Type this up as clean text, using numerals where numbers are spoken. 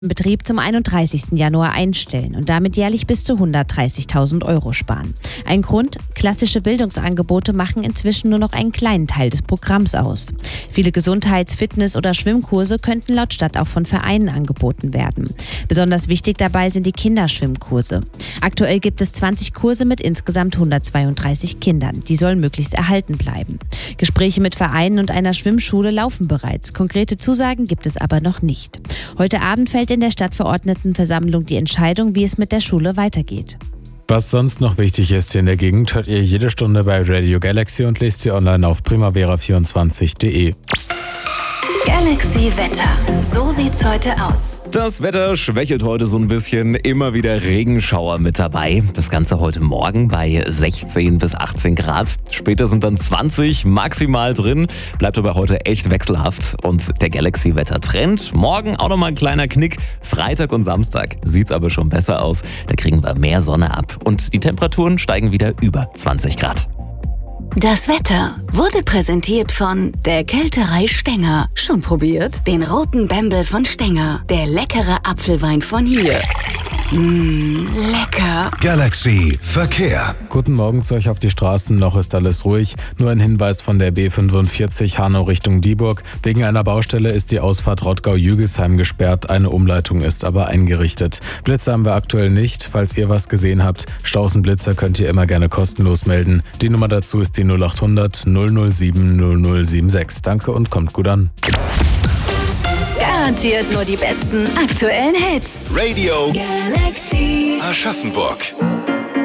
Betrieb zum 31. Januar einstellen und damit jährlich bis zu 130.000 Euro sparen. Ein Grund: klassische Bildungsangebote machen inzwischen nur noch einen kleinen Teil des Programms aus. Viele Gesundheits-, Fitness- oder Schwimmkurse könnten laut Stadt auch von Vereinen angeboten werden. Besonders wichtig dabei sind die Kinderschwimmkurse. Aktuell gibt es 20 Kurse mit insgesamt 132 Kindern. Die sollen möglichst erhalten bleiben. Gespräche mit Vereinen und einer Schwimmschule laufen bereits. Konkrete Zusagen gibt es aber noch nicht. Heute Abend fällt in der Stadtverordnetenversammlung die Entscheidung, wie es mit der Schule weitergeht. Was sonst noch wichtig ist hier in der Gegend, hört ihr jede Stunde bei Radio Galaxy und lest ihr online auf primavera24.de. Galaxy Wetter. So sieht's heute aus. Das Wetter schwächelt heute so ein bisschen. Immer wieder Regenschauer mit dabei. Das Ganze heute Morgen bei 16 bis 18 Grad. Später sind dann 20 maximal drin. Bleibt aber heute echt wechselhaft. Und der Galaxy-Wetter-Trend. Morgen auch nochmal ein kleiner Knick. Freitag und Samstag sieht's aber schon besser aus. Da kriegen wir mehr Sonne ab. Und die Temperaturen steigen wieder über 20 Grad. Das Wetter wurde präsentiert von der Kälterei Stenger. Schon probiert? Den roten Bembel von Stenger. Der leckere Apfelwein von hier. Lecker. Galaxy Verkehr. Guten Morgen zu euch auf die Straßen, noch ist alles ruhig. Nur ein Hinweis von der B45 Hanau Richtung Dieburg. Wegen einer Baustelle ist die Ausfahrt Rottgau-Jügesheim gesperrt, eine Umleitung ist aber eingerichtet. Blitze haben wir aktuell nicht, falls ihr was gesehen habt. Staus und Blitzer könnt ihr immer gerne kostenlos melden. Die Nummer dazu ist die 0800 007 0076. Danke und kommt gut an. Garantiert nur die besten aktuellen Hits. Radio Galaxy Aschaffenburg.